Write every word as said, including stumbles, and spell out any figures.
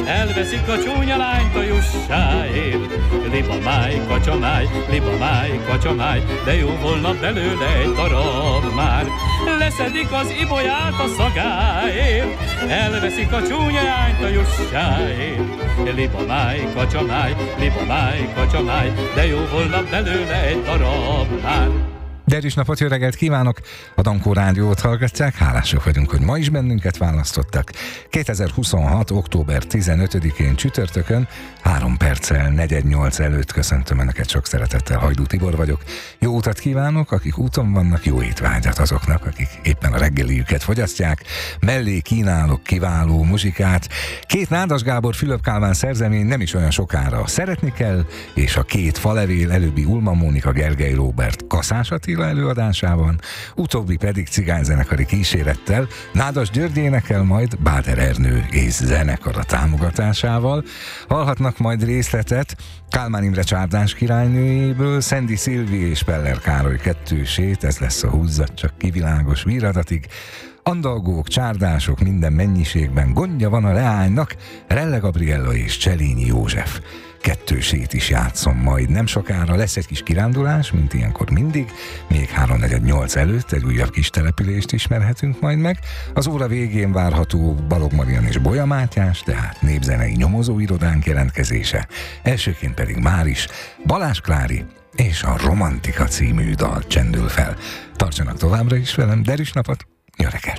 elveszik a csúnya lányt a jussáért. Libamáj, kacsamáj, libamáj, kacsamáj, de jó volna belőle egy darab már. Leszedik az ibolyát a szagáért, elveszik a csúnya lányt a jussáért. Libamáj, kacsamáj, libamáj, kacsamáj, de jó volna belőle egy darab már. Derűs napot, jó reggelt kívánok! A Dankó Rádiót hallgatják, hálásak vagyunk, hogy ma is bennünket választottak. kétezer-huszonhat. október tizenötödikén csütörtökön, három perccel negyven nyolc előtt köszöntöm Önöket sok szeretettel, Hajdú Tibor vagyok. Jó utat kívánok, akik úton vannak, jó étvágyat azoknak, akik éppen a reggeliüket fogyasztják. Mellé kínálok kiváló muzsikát. Két Nádas Gábor, Fülöp Kálmán szerzemény nem is olyan sokára. Szeretni kell, és a két falevél, előbbi Ulma Mónika, Gergely Róbert, Kaszás Attila előadásában, utóbbi pedig cigányzenekari kísérettel, Nádas György énekel majd Báder Ernő és zenekara támogatásával. Hallhatnak majd részletet Kálmán Imre csárdás királynőjéből, Szendi Szilvi és Peller Károly kettősét, ez lesz a Húzzat csak kivilágos viradatig. Andalgók, csárdások minden mennyiségben, gondja van a leánynak, Relle Gabriella és Cselényi József kettősét is játszom majd. Nem sokára lesz egy kis kirándulás, mint ilyenkor mindig, még háromnegyed nyolc előtt egy újabb kis települést ismerhetünk majd meg. Az óra végén várható Balogh Marian és Bolya Mátyás, tehát népzenei nyomozóirodánk jelentkezése. Elsőként pedig már is Balázs Klári és a Romantika című dal csendül fel. Tartsanak továbbra is velem, derűs napot, jó reggelt!